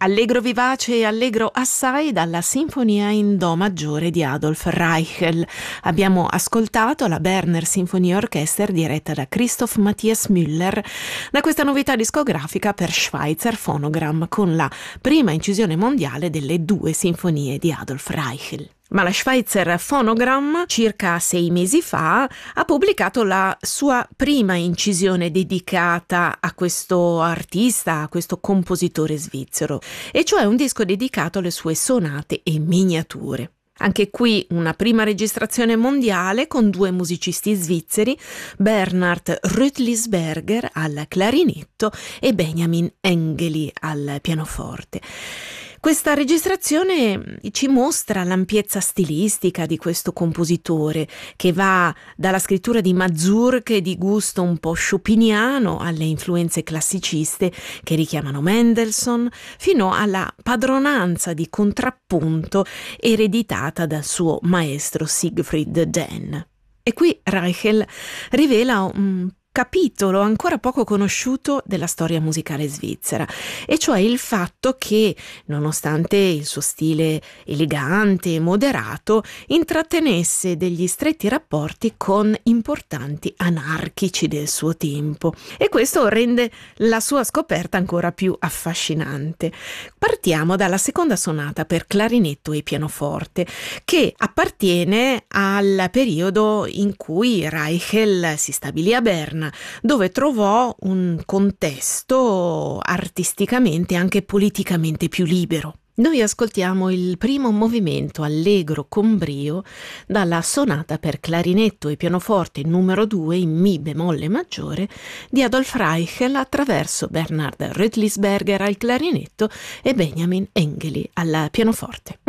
Allegro vivace e allegro assai dalla Sinfonia in Do maggiore di Adolf Reichel. Abbiamo ascoltato la Berner Symphony Orchester diretta da Christoph Matthias Müller da questa novità discografica per Schweitzer Phonogram con la prima incisione mondiale delle 2 sinfonie di Adolf Reichel. Ma la Schweitzer Phonogram circa 6 mesi fa ha pubblicato la sua prima incisione dedicata a questo artista, a questo compositore svizzero, e cioè un disco dedicato alle sue sonate e miniature. Anche qui una prima registrazione mondiale con 2 musicisti svizzeri, Bernhard Rüttlisberger al clarinetto e Benjamin Engeli al pianoforte. Questa registrazione ci mostra l'ampiezza stilistica di questo compositore che va dalla scrittura di mazurche di gusto un po' chopiniano alle influenze classiciste che richiamano Mendelssohn fino alla padronanza di contrappunto ereditata dal suo maestro Siegfried Denn. E qui Reichel rivela un capitolo ancora poco conosciuto della storia musicale svizzera, e cioè il fatto che, nonostante il suo stile elegante e moderato, intrattenesse degli stretti rapporti con importanti anarchici del suo tempo, e questo rende la sua scoperta ancora più affascinante. Partiamo dalla seconda sonata per clarinetto e pianoforte, che appartiene al periodo in cui Reichel si stabilì a Berna, dove trovò un contesto artisticamente e anche politicamente più libero. Noi ascoltiamo il primo movimento allegro con brio dalla sonata per clarinetto e pianoforte numero 2 in Mi bemolle maggiore di Adolf Reichel attraverso Bernhard Rüttlisberger al clarinetto e Benjamin Engeli al pianoforte.